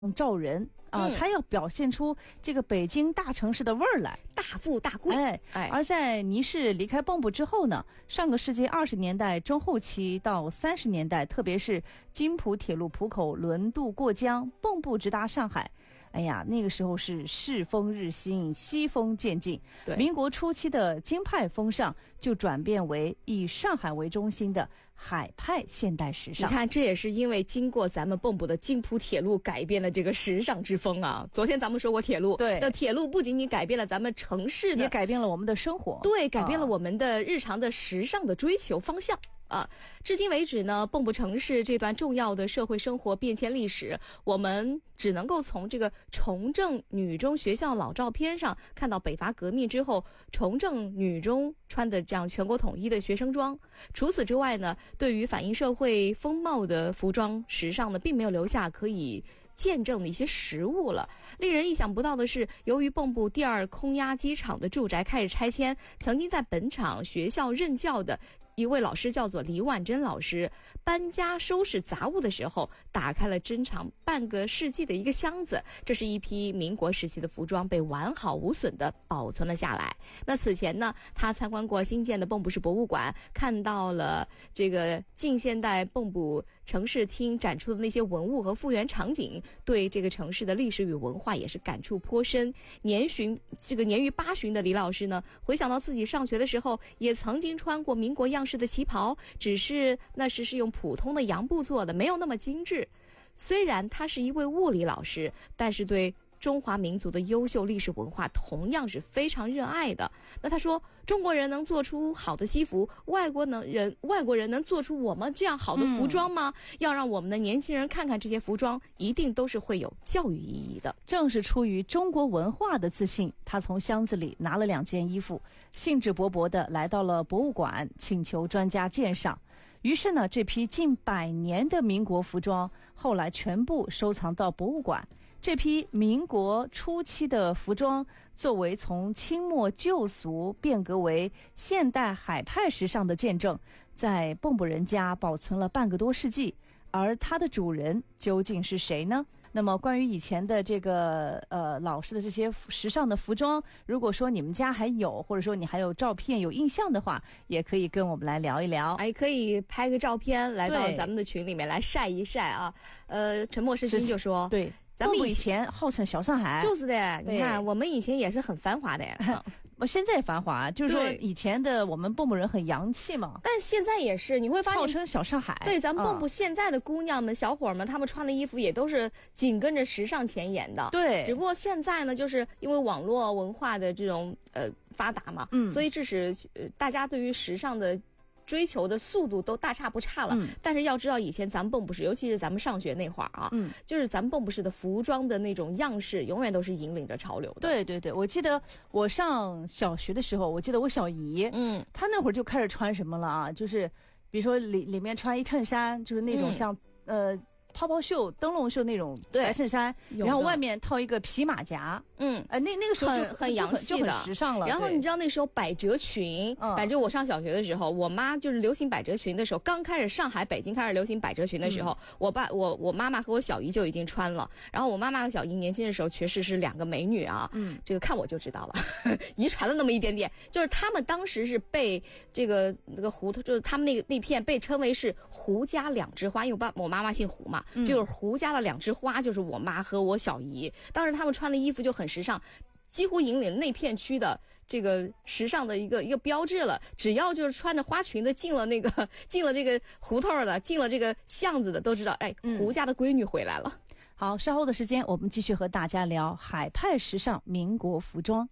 照人啊，他要表现出这个北京大城市的味儿来， 大富大贵。 而在倪氏离开蚌埠之后呢，上个世纪20年代中后期到30年代，特别是津浦铁路浦口轮渡过江，蚌埠直达上海。哎呀，那个时候是世风日新，西风渐进。 对， 民国初期的京派风尚就转变为以上海为中心的海派现代时尚。 你看，这也是因为经过咱们蚌埠的津浦铁路改变了这个时尚之风啊。昨天咱们说过铁路， 对， 那铁路不仅仅改变了咱们城市的， 也改变了我们的生活， 对，改变了我们的日常的时尚的追求方向。至今为止呢，蚌埠城市这段重要的社会生活变迁历史，我们只能够从这个崇正女中学校老照片上看到北伐革命之后崇正女中穿的这样全国统一的学生装。除此之外呢，对于反映社会风貌的服装时尚呢，并没有留下可以见证的一些实物了。令人意想不到的是，由于蚌埠第2空压机场的住宅开始拆迁，曾经在本厂学校任教的一位老师叫做李婉珍老师，搬家收拾杂物的时候，打开了珍藏半个世纪的一个箱子，这是一批民国时期的服装，被完好无损地保存了下来。那此前呢，他参观过新建的蚌埠市博物馆，看到了这个近现代蚌埠城市厅展出的那些文物和复原场景，对这个城市的历史与文化也是感触颇深。年逾80的李老师呢，回想到自己上学的时候，也曾经穿过民国样式的旗袍，只是那时是用普通的洋布做的，没有那么精致。虽然他是一位物理老师，但是对中华民族的优秀历史文化同样是非常热爱的。那他说，中国人能做出好的西服，外国人能做出我们这样好的服装吗？要让我们的年轻人看看这些服装，一定都是会有教育意义的。 正是出于中国文化的自信，他从箱子里拿了2件衣服，兴致勃勃地来到了博物馆，请求专家鉴赏。于是呢，这批近100年的民国服装后来全部收藏到博物馆。这批民国初期的服装作为从清末旧俗变革为现代海派时尚的见证，在蚌埠人家保存了半个多世纪。而它的主人究竟是谁呢？那么关于以前的这个老师的这些时尚的服装，如果说你们家还有，或者说你还有照片有印象的话，也可以跟我们来聊一聊。 可以拍个照片来到咱们的群里面来晒一晒啊。沉默是金就说， 对，咱们以前号称小上海， 就是的。你看我们以前也是很繁华的呀。 我现在也繁华，就是说以前的我们蚌埠人很洋气嘛， 但是现在也是，你会发现号称小上海。 对，咱们蚌埠现在的姑娘们、小伙们，他们穿的衣服也都是紧跟着时尚前沿的。 对， 只不过现在呢，就是因为网络文化的这种发达嘛，所以致使大家对于时尚的追求的速度都大差不差了。但是要知道，以前咱们蚌埠市，尤其是咱们上学那会儿啊，就是咱们蚌埠市的服装的那种样式，永远都是引领着潮流的。 对对对，我记得我上小学的时候，我记得我小姨，她那会儿就开始穿什么了啊？就是比如说里面穿一衬衫，就是那种像泡泡袖、灯笼袖那种白衬衫，然后外面套一个皮马甲，那个时候就很洋气的， 就很时尚了。 然后你知道那时候百褶裙，我上小学的时候，我妈就是流行百褶裙的时候，刚开始上海、北京开始流行百褶裙的时候，我妈妈和我小姨就已经穿了。然后我妈妈和小姨年轻的时候确实是2个美女啊，这个看我就知道了，遗传了那么一点点。就是她们当时是被那个胡，就是她们那片被称为是胡家2枝花，因为我妈妈姓胡嘛。就是胡家的2枝花，就是我妈和我小姨。当时他们穿的衣服就很时尚，几乎引领那片区的这个时尚的一个标志了。只要就是穿着花裙子进了这个胡同的，进了这个巷子的，都知道胡家的闺女回来了。 好，稍后的时间我们继续和大家聊海派时尚民国服装。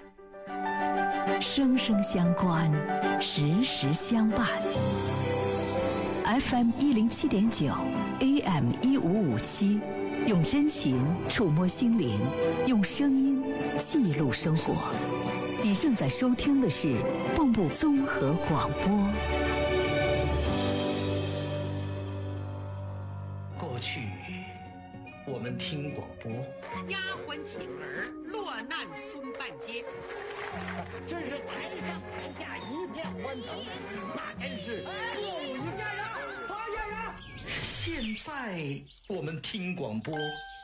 生生相关，时时相伴。FM 107.9 AM 1557，用真情触摸心灵，用声音记录生活。你正在收听的是蚌埠综合广播。 过去我们听广播， 丫鬟请儿落难孙半截， 真是台上台下一片欢腾，那真是现在我们听广播，